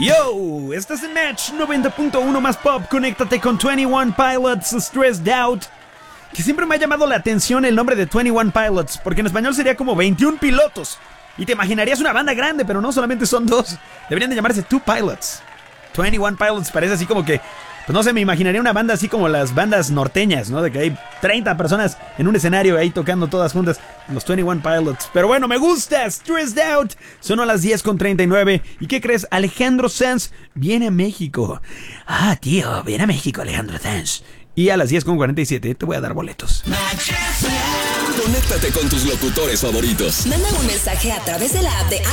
Yo, estás en Match 90.1 más pop. Conéctate con 21 Pilots, Stressed Out. Que siempre me ha llamado la atención el nombre de 21 Pilots, porque en español sería como 21 pilotos. Y te imaginarías una banda grande, pero no, solamente son dos. Deberían de llamarse 2 Pilots. 21 Pilots parece así como que, pues no sé, me imaginaría una banda así como las bandas norteñas, ¿no? De que hay 30 personas en un escenario ahí tocando todas juntas, los 21 Pilots. Pero bueno, me gusta, Stressed Out. Son a las 10:39. ¿Y qué crees? Alejandro Sanz viene a México. Ah, tío, viene a México Alejandro Sanz. Y a las 10:47 te voy a dar boletos. Conéctate con tus locutores favoritos. Manda un mensaje a través de la app de